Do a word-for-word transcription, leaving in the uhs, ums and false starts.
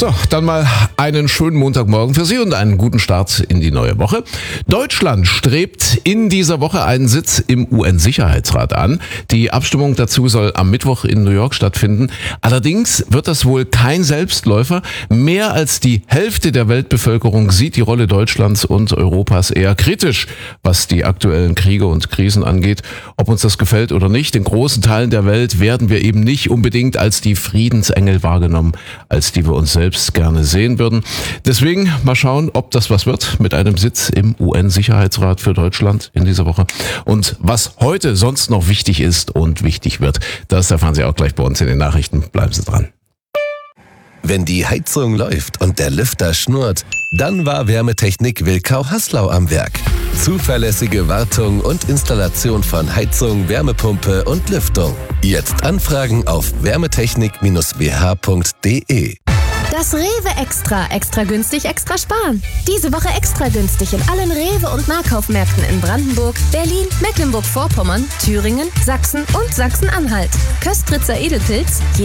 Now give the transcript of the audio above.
So, dann mal einen schönen Montagmorgen für Sie und einen guten Start in die neue Woche. Deutschland strebt in dieser Woche einen Sitz im U N-Sicherheitsrat an. Die Abstimmung dazu soll am Mittwoch in New York stattfinden. Allerdings wird das wohl kein Selbstläufer. Mehr als die Hälfte der Weltbevölkerung sieht die Rolle Deutschlands und Europas eher kritisch, was die aktuellen Kriege und Krisen angeht. Ob uns das gefällt oder nicht, in großen Teilen der Welt werden wir eben nicht unbedingt als die Friedensengel wahrgenommen, als die wir uns selbst gerne sehen würden. Deswegen mal schauen, ob das was wird mit einem Sitz im U N-Sicherheitsrat für Deutschland in dieser Woche. Und was heute sonst noch wichtig ist und wichtig wird, das erfahren Sie auch gleich bei uns in den Nachrichten. Bleiben Sie dran. Wenn die Heizung läuft und der Lüfter schnurrt, dann war Wärmetechnik Wilkau-Haslau am Werk. Zuverlässige Wartung und Installation von Heizung, Wärmepumpe und Lüftung. Jetzt anfragen auf wärmetechnik Bindestrich w h punkt d e. Das Rewe Extra. Extra günstig, extra sparen. Diese Woche extra günstig in allen Rewe- und Nahkaufmärkten in Brandenburg, Berlin, Mecklenburg-Vorpommern, Thüringen, Sachsen und Sachsen-Anhalt. Köstritzer Edelpilz.